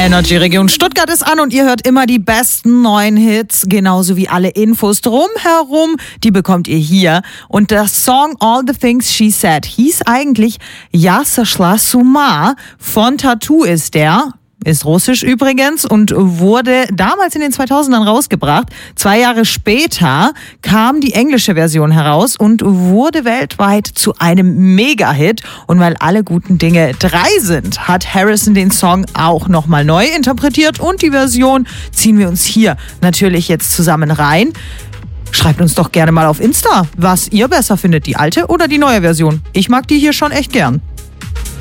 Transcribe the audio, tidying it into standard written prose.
Energy Region Stuttgart ist an und ihr hört immer die besten neuen Hits, genauso wie alle Infos drumherum, die bekommt ihr hier. Und der Song All the Things She Said hieß eigentlich Ja sошла с ума von Tattoo ist der. Ist russisch übrigens und wurde damals in den 2000ern rausgebracht. 2 Jahre später kam die englische Version heraus und wurde weltweit zu einem Mega-Hit. Und weil alle guten Dinge 3 sind, hat Harrison den Song auch nochmal neu interpretiert und die Version ziehen wir uns hier natürlich jetzt zusammen rein. Schreibt uns doch gerne mal auf Insta, was ihr besser findet, die alte oder die neue Version. Ich mag die hier schon echt gern.